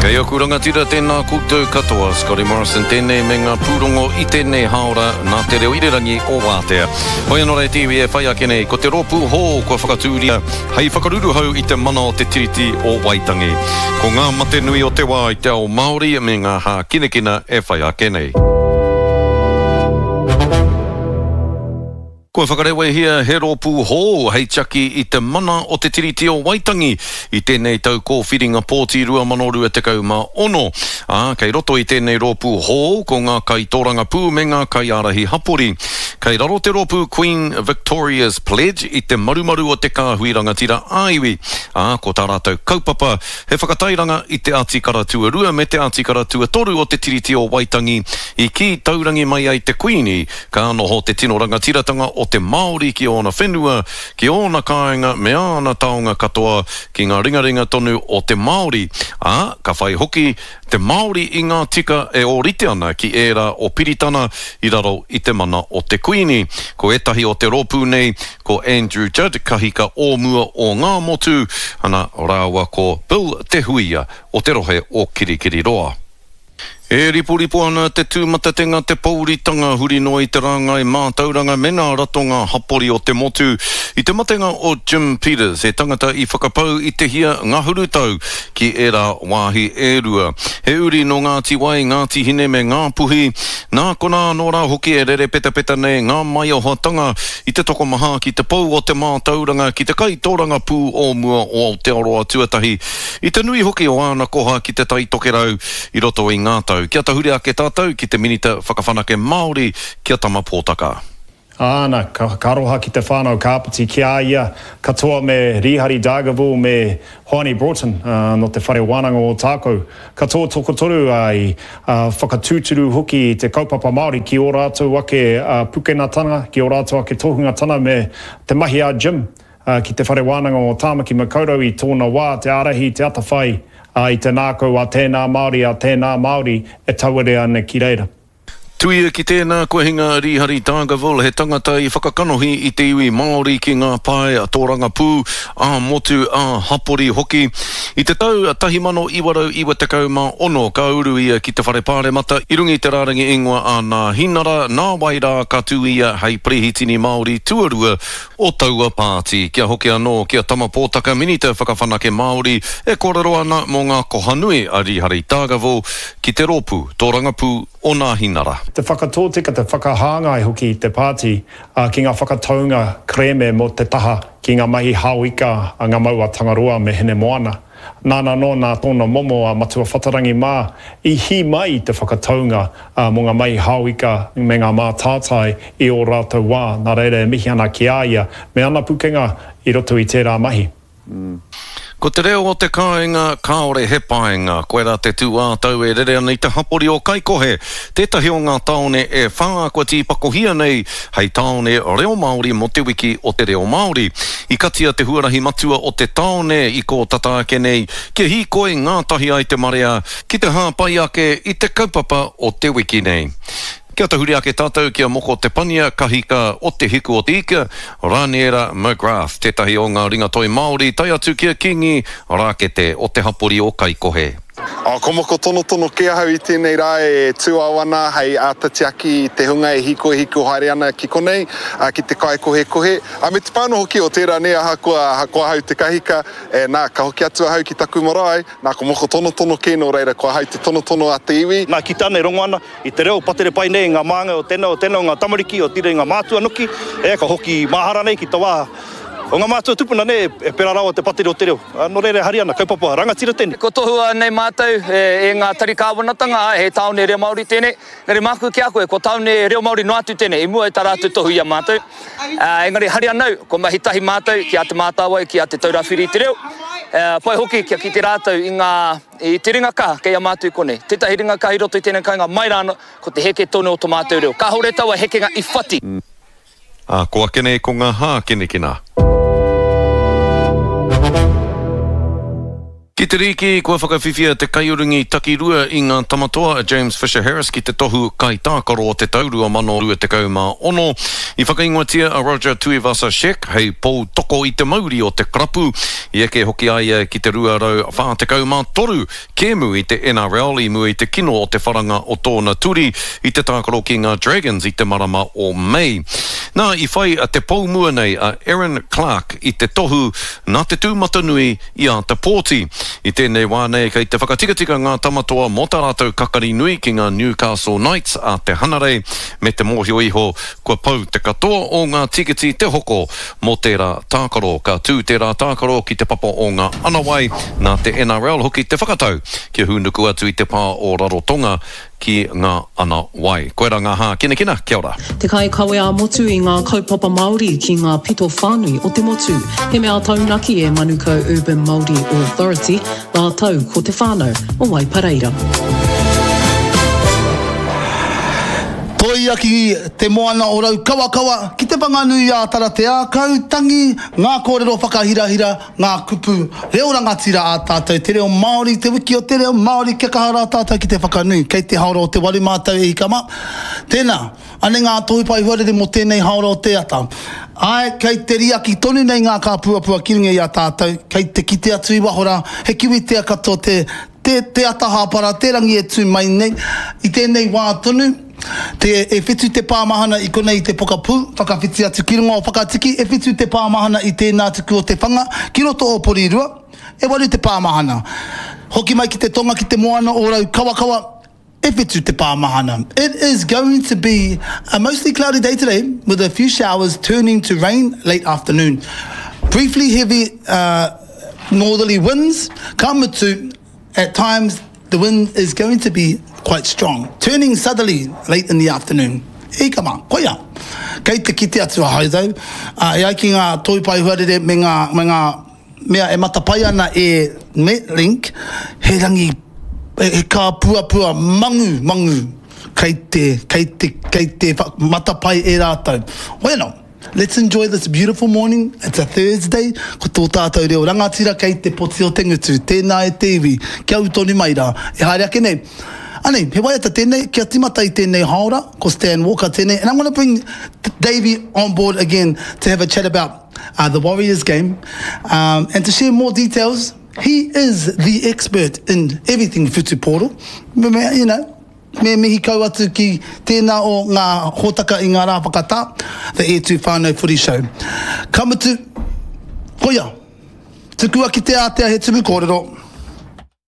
Kei oku rangatira tēnā koutou katoa, Scotty Morrison tēnei me ngā pūrongo I tēnei haora nā te reo irirangi o Wātea. Hoi anō rei tiwi e whai ake nei, ko te rōpū hō kua whakatūria, hei whakaruru hau I te mana o te tiriti o Waitangi. Ko ngā mate nui o te wā I te ao Māori me ngā hā kinekina e whai ake nei. Ko whakarewe hia he rōpū hō hei chaki I te mana o te tiriti o Waitangi I tēnei tau ko whiringa pōti rua manoru e te kauma ono. Kei roto I tēnei rōpū hō ko ngā kai tōranga pū me ngā kai arahi hapori. Kei raro te rōpū Queen Victoria's Pledge I te marumaru o te kāhui rangatira aiwi. Ko tā rātou kaupapa he whakatairanga I te Atikara Tuarua me te Atikara Tuatoru o te tiriti o Waitangi I ki taurangi mai ai te Queenie ka noho te tino rangatiratanga o te Māori ki ona whenua, ki ona kāinga me ana taonga katoa ki ngā ringaringa tonu o te Māori. Ka whai hoki te Māori I ngā tika e orite ana ki era o Piritana I raro I te mana o te Queenie. Ko etahi o te rōpū nei, ko Andrew Judd, kahika ōmua o ngā motu, ana rāua ko Bill Te Huia o te rohe o Kirikiriroa. E ripuripo ana te tūmatatenga te pauritanga huri no I te rangai mātauranga mena ratonga hapori o te motu. I te matenga o Jim Peters, he tangata I whakapau I te hia ngahuru tau ki era wāhi e rua. He uri no Ngāti Wai, Ngāti Hine me ngā puhi. Nā kona nō rā hoki e rere peta peta nei ngā mai o hatanga I te toko maha ki te pau o te mātauranga ki te kai tōranga pū o mua o Aotearoa tuatahi. I te nui hoki o ana koha ki te tai tokerau I roto I ngā tau. Kia tahuri ake tātou ki te minita whakawhanake Māori kia tama pōtaka. Ana, ka roha ki te whānau kāpiti ki a ia, katoa me Rihari Dargaville me Hoani Broughton no te whare wānanga o tākou. Katoa tokotoru ai whakatūturu hoki te kaupapa Māori ki o rātou ake pukenatanga, ki o rātou ake tohungatana me te mahi a Jim ki te whare wānanga o Tāmaki Makaurau I tōna wā, te arahi, te atawhai. I te nākau a tēnā Māori e tauere ana ki reira. Tuia ki tēnā koe hinga Rihari Dargaville, he tangata I whakakanohi I te iwi Māori ki ngā pae a tōranga pū, a motu, a hapori hoki. I te tau a tahimano iwarau iwa te kauma ono ka uru ia ki te whare pāre mata, I rungi te rārangi ingoa a nā hinara, nā wairā ka tū ia hei prehitini Māori tuarua o taua pāti. Kia hoki anō, kia tama pōtaka minita whakawhanake Māori, e korero ana mō ngā kohanui a Rihari Dargaville ki te rōpū, tōranga pū o nā hinara. Te whakatōtika, te whakahāngai hoki I te pāti ki ngā whakataunga kreme mo te taha ki ngā mahi hauika a ngā maua tangaroa me hene moana. Nāna no nā tōna momo a matua whatarangi mā I hi mai te whakataunga mo ngā mahi hauika me ngā mā tātai I o rātou wā. Nā reire mihi ana ki āia me ana pukenga I roto I tērā mahi. Ko te reo o te kāinga, kāore he paenga, koe rā te tū ātau e rere ana I te hapori o Kaikohe. Tētahi o ngā taone e whākua tīpakohia nei, hei taone reo Māori mo te wiki o te reo Māori. I katia te huarahi matua o te taone I ko tata ake nei, kia hi koe ngā tahi ai te marea, ki te hāpai ake I te kaupapa o te wiki nei. Kia tahuri ake tātou kia moko te pania kahika o te hiku o te ika, Raniera McGrath, tētahi o ngā ringatoi Māori, tai atu kia kingi, rākete o te hapori o Kaikohe. Ko moko tono kia hau I tēnei rā e tūawana hei ātatiaki I te hunga e hiko haere ana ki konei, ki te Kaikohe. Me te pāno hoki o tērā nea hakua hau te kahika, nā ka hoki atu hau ki taku marae, nā ko moko tono kēno reira kua hau te tono a te iwi. Nā ki tāne rongoana, I te reo patere pai nei ngā mānga o tēnā ngā tamariki o tira ngā mātua noki, ka hoki mahara nei ki ta wā. O ngā mātua tupuna ne e pera rawa te patere o te reo. No reire hari ana, kaupapa, rangatira tēne. Ko tohua nei mātou e ngā tari kāwanatanga, he taone reo Māori tēne. Ngari māku ki a koe, ko taone reo Māori no atu tēne, I mua e tā rātou tohu ia mātou. Engari hari anau, ko mahitahi mātou, ki a te mātāwai, ki a te taurawhiri te reo. Pai hoki kia ki te rātou I te ringaka kei a mātou kone. Tētahi ringaka I roto I tēnei kainga mai rāna, ko te heke tone o tō mātou reo. Ka hore taua hekenga I whati. Ko akene ko ngā hā kinekina. Ki te riki, kua whakawhiwhia te kaiuringi takirua i ngā tamatoa James Fisher Harris ki te tohu kai tākaro o te taurua mano rua te kauma ono. I whakaingoatia a Roger Tuivasa Shek, hei pou toko i te mauri o te krapu. I eke hoki ai ki te rua rau wha te kauma toru, kēmu i te NRL, i mua i te kino o te wharanga o tōna turi, i te tākaro ki ngā Dragons i te marama o Mei. Nā, i whai a te pou mua nei a Aaron Clark i te tohu nā te tūmata nui i a te pōti. I tēnei wānei kei te whakatikatika ngā tamatoa mō tā rātou kakari nui ki ngā Newcastle Knights a te hanarei me te mōhio iho kua pau te katoa o ngā tikiti te hoko mō tērā tākaro. Ka tū tērā tākaro ki te papa o ngā anawai nā te NRL hoki te whakatau ki hunuku atu i te pā o Rarotonga ki ngā ana wai. Koe rā ngā hā, kina, kia ora. Te kai kawe a motu i ngā kaupapa Māori ki ngā pito whānui o te motu. He mea taunaki e Manukau Urban Māori Authority, la tau ko te whānau o Waipareira. Toi aki te moana o rau kawa ki te panganui a tara te ākau tangi, ngā kōrero whakahirahira, ngā kupu, reo rangatira a tātou, te reo Māori, te wiki o te reo Māori, kia kahara a tātou ki te whakanui, kei te haora o te wari mātou e hikama. Tēnā, ane ngā tohipai huarere mo tēnei haora o te ata. Ai, kei te riaki tonu nei ngā kā puapua kiringa i a tātou, kei te kite atu i wahora, he kiwi te akato te ata hāpara, te rangi e tū mai nei, i tēnei wā tonu, e whitu te pāmahana i konei te pokapū, whakawhiti atu ki runga o whakatiki, e whitu te pāmahana i tēnā tuku o te whanga, ki roto o Porirua, e waru te pāmahana. Hoki mai ki te tonga ki te moana o rau kawa, e whitu te pāmahana. It is going to be a mostly cloudy day today, with a few showers turning to rain late afternoon. Briefly heavy northerly winds, ka mutu, at times the wind is going to be quite strong, turning southerly late in the afternoon. E kama, koia. Kei te kite atu a haidau. E ai ki ngā toipai huarere me ngā mea e matapai ana e Metlink, he rangi, e kā pua mangu, kei te matapai e rātou. Bueno, let's enjoy this beautiful morning. It's a Thursday. Ko tō tātou reo rangatira kei te poti o te ngutu. Tēnā e te iwi. Kia utoni mai rā. E haere ake nei. Anei, he waiata tēnei, kia timata I tēnei haora, ko Stan Walker tēnei. And I'm going to bring Davey on board again to have a chat about the Warriors game and to share more details. He is the expert in everything Whitu Poro. You know, me mihi kau atu ki tēnā o ngā hōtaka I ngā rā whakatā, the E2 Whānau Footy Show. Kamatu, koia, tukua ki te Aotea he tumu kōrero.